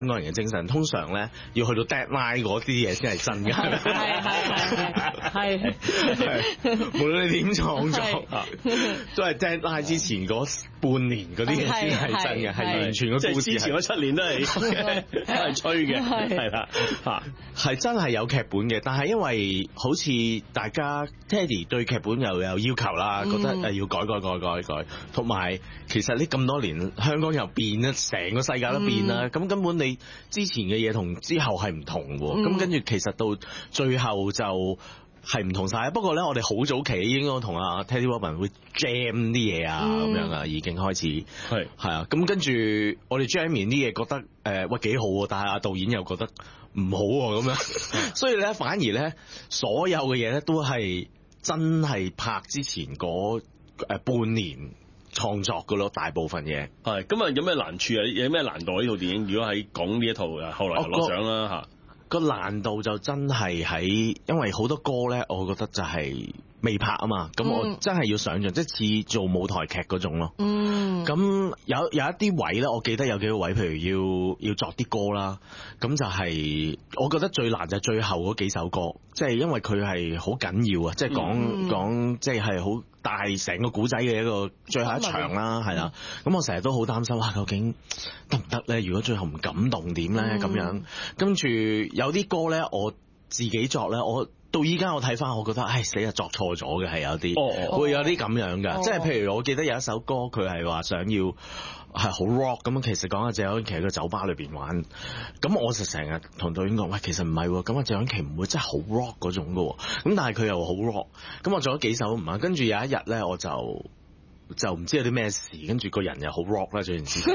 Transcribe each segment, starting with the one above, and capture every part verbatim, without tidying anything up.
香港人嘅精神，通常咧要去到 deadline 嗰啲嘢先係真嘅，係係係係， 無論你點創作，都係 deadline 之前嗰半年嗰啲嘢先係真嘅，係完全個故事。 之前嗰七年都係都係吹嘅，係啦嚇， 係真係有劇本嘅，但係因為好似大家 Teddy 對劇本又有要求啦，覺得誒要改改改改改，同埋其實呢咁多年香港又變啦，成個世界都變啦，咁根本你之前嘅嘢同之後係唔同喎，咁跟住其實到最後就係唔同晒。不過咧，我哋好早期應該同阿 Teddy Robin 會 jam 啲嘢啊，咁、嗯、樣啊，已經開始係係啊。咁跟住我哋 jam 完啲嘢，覺得誒、呃、喂幾好喎，但係阿導演又覺得唔好喎，咁樣。所以咧，反而咧，所有嘅嘢咧都係真係拍之前嗰誒半年創作噶咯，大部分嘢係咁啊。有咩難處啊？有咩難度呢套電影？如果喺講呢一套啊，後來就攞獎啦吓。 個難度就真係喺，因為好多歌咧，我覺得就係未拍啊嘛，咁我真係要想像，即係似做舞台劇嗰種咯。嗯，咁有有一啲位咧，我記得有幾個位，譬如要要作啲歌啦，咁就係、是、我覺得最難就係最後嗰幾首歌，即係因為佢係好緊要啊，即係講講即係係好大成個古仔嘅一個最後一場啦，係啦。咁我成日都好擔心，哇，究竟得唔得咧？如果最後唔感動點咧？咁樣跟住有啲歌咧，我自己作咧，我到依家我睇翻，我覺得唉死啊，作錯咗嘅係有啲，哦、會有啲咁樣嘅，哦、即係譬如我記得有一首歌，佢係話想要係好 rock 咁，其實講阿謝安琪喺個酒吧裏邊玩，咁我就成日同導演講，喂，其實唔係喎，咁阿謝安琪唔會真係好 rock 嗰種嘅，咁但係佢又好 rock，咁我做咗幾首唔啱，跟住有一日咧我就。就唔知有啲咩事，跟住個人又好 rock 啦，做件事。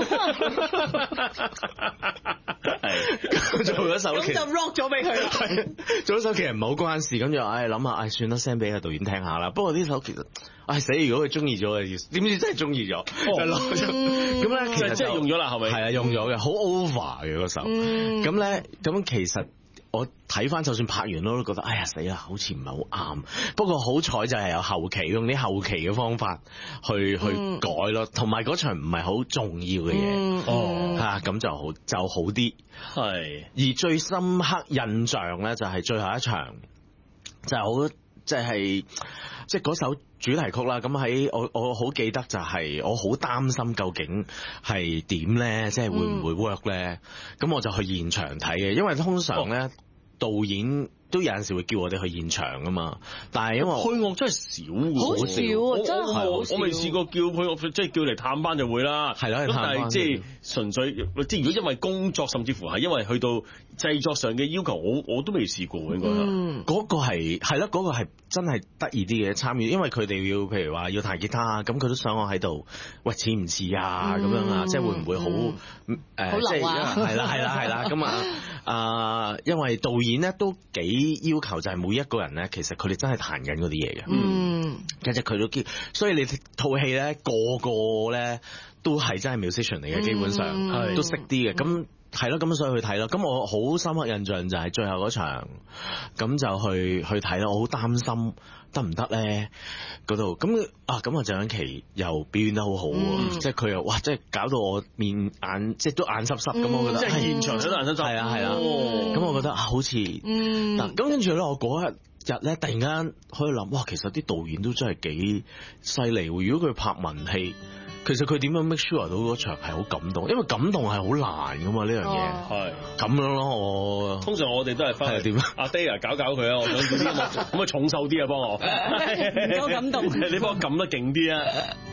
係做咗首期，咁就 rock 咗俾佢。係做咗首其實唔係好關事，咁就唉諗下，唉算啦，send 俾個導演聽下啦。不過呢首其實唉死，如果佢中意咗嘅，點知真係中意咗。咁咧其實真係用咗啦，係咪？係啊，用咗嘅，好 over 嘅嗰首。咁咧咁其實。我睇翻就算拍完咯，都覺得哎呀死啦，好似唔係好啱。不過好彩就係有後期，用啲後期嘅方法去、嗯、去改咯，同埋嗰場唔係好重要嘅嘢，嗯、哦嚇咁、啊、就好就好啲。係而最深刻印象咧，就係最後一場就係好即係即係嗰首主題曲啦。咁喺我我好記得就係我好擔心究竟係點咧，即係會唔會 work 咧？咁、嗯、我就去現場睇嘅，因為通常咧。哦導演都有陣時會叫我哋去現場噶嘛，但係因為配樂真係少喎， 好少啊，真係好少。 我未試過叫配樂，即係叫嚟探班就會啦。係啦，咁但係即係純粹，即係如果因為工作，甚至乎係因為去到製作上嘅要求，我我都未試過應該。嗯， 嗰個係係咯，嗰個係真係得意啲嘅參與，因為佢哋要譬如話要彈吉他啊，咁佢都想我喺度，喂似唔似啊咁樣啊，即係會唔會好誒？即係係啦係啦係啦咁啊啊！因為導演咧都幾要求，就係每一個人咧，其實佢哋真係彈緊嗰啲嘢嘅。嗯，其實佢都叫，所以你套戲咧個個咧都係真係 musician 嚟嘅，基本上、嗯、都識啲嘅。咁係咯，咁所以去睇咯。咁我好深刻印象就係最後嗰場，咁就去去睇咯。我好擔心得唔得咧嗰度。咁啊，咁啊謝安琪又表現得好好喎，嗯、即係佢又哇，即係搞到我面眼即係都眼濕濕咁，嗯、我覺得即係現場都眼濕濕。係啊係啊，咁我覺得好似嗱，咁跟住咧，我嗰日日咧突然間可以諗，哇，其實啲導演都真係幾犀利喎。如果佢拍文戲。其實佢點樣 make sure 到嗰場係好感動？因為感動係好難噶嘛，呢樣嘢係咁樣咯。我通常我哋都係翻嚟點啊？阿 Day 搞搞佢啊！我想做啲咁啊重手啲啊，幫我唔夠感動，你幫我撳得勁啲啊！